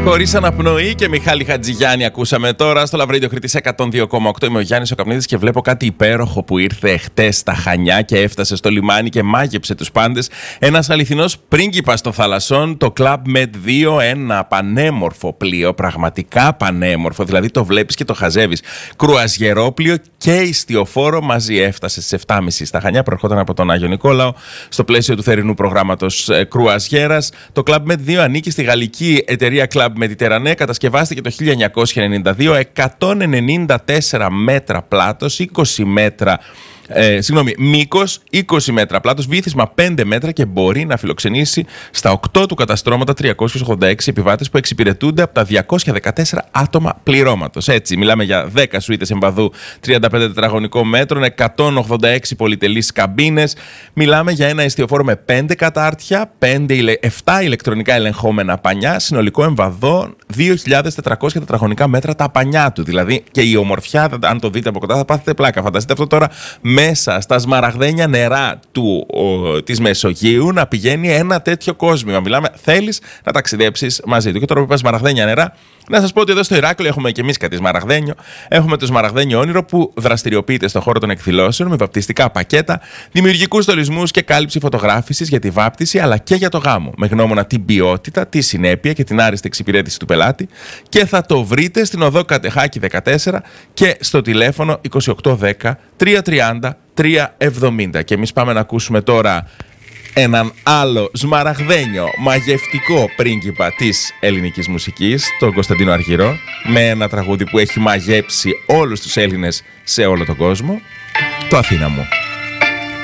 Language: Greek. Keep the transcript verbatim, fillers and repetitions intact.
Χωρίς αναπνοή και Μιχάλη Χατζηγιάννη ακούσαμε τώρα στο Λαβρίδιο Κρήτης εκατόν δύο κόμμα οκτώ. Είμαι ο Γιάννης ο Καπνίδης και βλέπω κάτι υπέροχο που ήρθε χτες στα Χανιά και έφτασε στο λιμάνι και μάγεψε τους πάντες. Ένας αληθινός πρίγκιπας των θαλασσών, το Club Med δύο, ένα πανέμορφο πλοίο, πραγματικά πανέμορφο, δηλαδή το βλέπεις και το χαζεύεις. Κρουαζιερόπλοιο και ιστιοφόρο μαζί έφτασε στις επτά και μισή στα Χανιά, προερχόταν από τον Άγιο Νικόλαο στο πλαίσιο του θερινού προγράμματος ε, κρουαζιέρας. Το Club Med δύο ανήκει στη γαλλική εταιρεία Club Mediterranee, κατασκευάστηκε το χίλια εννιακόσια ενενήντα δύο, εκατόν ενενήντα τέσσερα μέτρα πλάτος, είκοσι μέτρα Ε, συγγνώμη, μήκος, είκοσι μέτρα πλάτος, βύθισμα πέντε μέτρα και μπορεί να φιλοξενήσει στα οκτώ του καταστρώματα τριακόσιους ογδόντα έξι επιβάτες που εξυπηρετούνται από τα διακόσια δεκατέσσερα άτομα πληρώματος. Έτσι, μιλάμε για δέκα σουίτες εμβαδού τριάντα πέντε τετραγωνικών μέτρων, εκατόν ογδόντα έξι πολυτελείς καμπίνες. Μιλάμε για ένα εστιοφόρο με πέντε κατάρτια, επτά ηλεκτρονικά ελεγχόμενα πανιά, συνολικό εμβαδό δύο χιλιάδες τετρακόσια τετραγωνικά μέτρα τα πανιά του. Δηλαδή και η ομορφιά, αν το δείτε από κοντά, θα πάθετε πλάκα. Φανταστείτε αυτό τώρα μέσα στα σμαραγδένια νερά του, ο, της Μεσογείου να πηγαίνει ένα τέτοιο κόσμημα. Μιλάμε, θέλεις να ταξιδέψεις μαζί του. Και τώρα που είπα σμαραγδένια νερά, να σας πω ότι εδώ στο Ηράκλειο έχουμε και εμείς κάτι σμαραγδένιο. Έχουμε το Σμαραγδένιο Όνειρο που δραστηριοποιείται στον χώρο των εκδηλώσεων με βαπτιστικά πακέτα, δημιουργικούς στολισμούς και κάλυψη φωτογράφησης για τη βάπτιση αλλά και για το γάμο. Με γνώμονα την ποιότητα, τη συνέπεια και την άριστη εξυπηρέτηση του πελάτη. Και θα το βρείτε στην οδό Κατεχάκη δεκατέσσερα και στο τηλέφωνο είκοσι οκτώ δέκα τριακόσια τριάντα τριακόσια εβδομήντα. Και εμείς πάμε να ακούσουμε τώρα έναν άλλο σμαραγδένιο μαγευτικό πρίγκιπα της ελληνικής μουσικής, τον Κωνσταντίνο Αργυρό, με ένα τραγούδι που έχει μαγέψει όλους τους Έλληνες σε όλο τον κόσμο, το Αθήνα μου.